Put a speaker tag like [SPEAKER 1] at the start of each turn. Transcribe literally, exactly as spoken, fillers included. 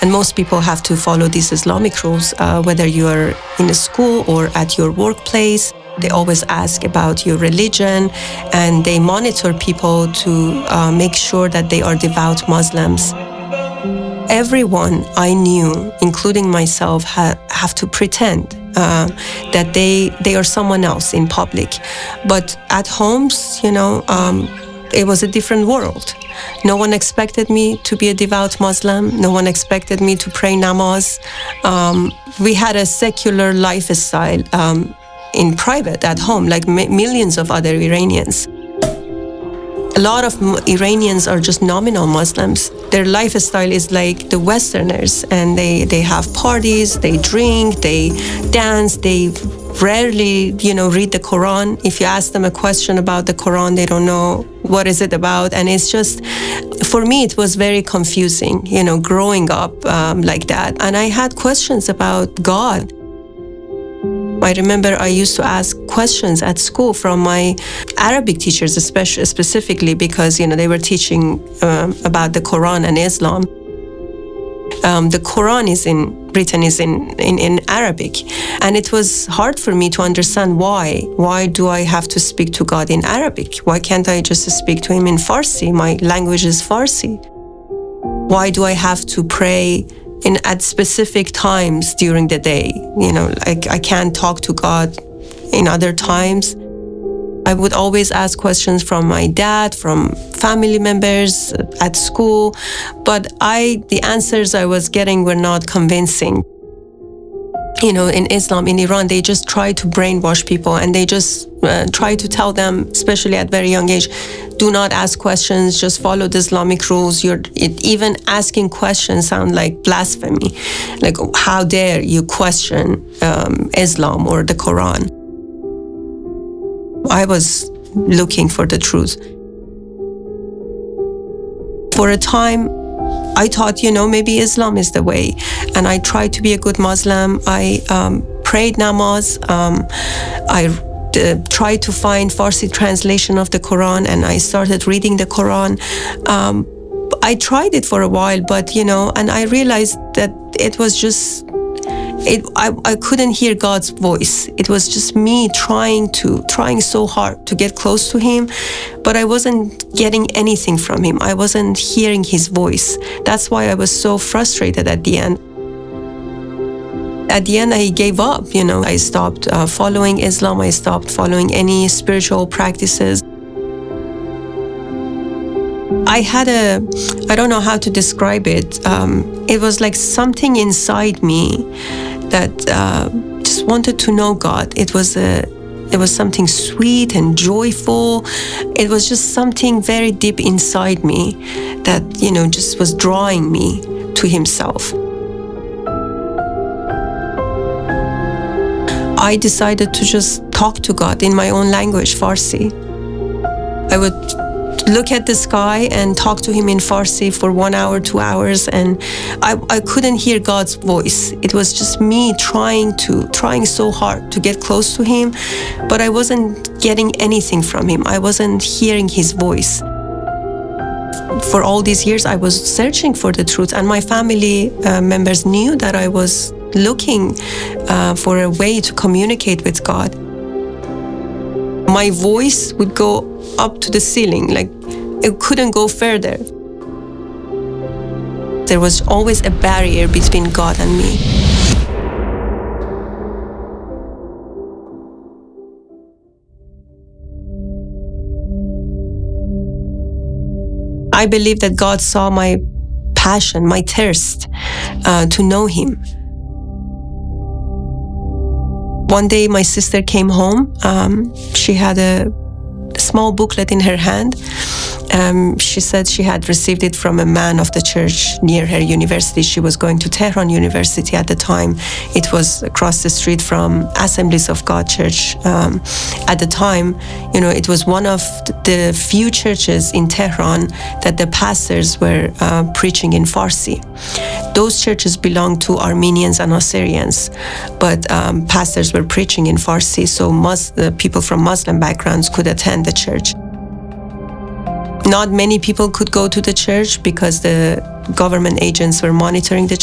[SPEAKER 1] And most people have to follow these Islamic rules, uh, whether you are in a school or at your workplace. They always ask about your religion, and they monitor people to uh, make sure that they are devout Muslims. Everyone I knew, including myself, ha- have to pretend uh, that they they are someone else in public. But at homes, you know, um, it was a different world. No one expected me to be a devout Muslim. No one expected me to pray namaz. Um, we had a secular lifestyle um, in private at home, like m- millions of other Iranians. A lot of Iranians are just nominal Muslims. Their lifestyle is like the Westerners, and they, they have parties, they drink, they dance, they rarely, you know, read the Quran. If you ask them a question about the Quran, they don't know what is it about. And it's just, for me, it was very confusing, you know, growing up um, like that. And I had questions about God. I remember I used to ask questions at school from my Arabic teachers, especially specifically because, you know, they were teaching um, about the Quran and Islam. Um, the Quran is in written is in, in, in Arabic, and it was hard for me to understand why. Why do I have to speak to God in Arabic? Why can't I just speak to Him in Farsi? My language is Farsi. Why do I have to pray in at specific times during the day? You know, I, I can't talk to God in other times. I would always ask questions from my dad, from family members at school, but I, the answers I was getting were not convincing. You know, in Islam, in Iran, they just try to brainwash people, and they just uh, try to tell them, especially at very young age, do not ask questions, just follow the Islamic rules. You're it, even asking questions sound like blasphemy. Like, how dare you question um, Islam or the Quran? I was looking for the truth. For a time, I thought, you know, maybe Islam is the way. And I tried to be a good Muslim. I um, prayed namaz. Um, I uh, tried to find Farsi translation of the Quran, and I started reading the Quran. Um, I tried it for a while, but, you know, and I realized that it was just, It, I, I couldn't hear God's voice. It was just me trying to, trying so hard to get close to Him, but I wasn't getting anything from Him. I wasn't hearing His voice. That's why I was so frustrated at the end. At the end, I gave up, you know. I stopped uh, following Islam. I stopped following any spiritual practices. I had a, I don't know how to describe it. Um, it was like something inside me that uh, just wanted to know God. It was a, it was something sweet and joyful. It was just something very deep inside me that, you know, just was drawing me to Himself. I decided to just talk to God in my own language, Farsi. I would look at the sky and talk to Him in Farsi for one hour, two hours, and I, I couldn't hear God's voice. It was just me trying to, trying so hard to get close to Him, but I wasn't getting anything from Him. I wasn't hearing His voice. For all these years, I was searching for the truth, and my family uh, members knew that I was looking uh, for a way to communicate with God. My voice would go up to the ceiling, like it couldn't go further. There was always a barrier between God and me. I believe that God saw my passion, my thirst uh, to know Him. One day, my sister came home. Um, she had a small booklet in her hand. Um, she said she had received it from a man of the church near her university. She was going to Tehran University at the time. It was across the street from Assemblies of God Church. Um, at the time, you know, it was one of the few churches in Tehran that the pastors were uh, preaching in Farsi. Those churches belonged to Armenians and Assyrians, but um, pastors were preaching in Farsi, so Mus- the people from Muslim backgrounds could attend the church. Not many people could go to the church because the government agents were monitoring the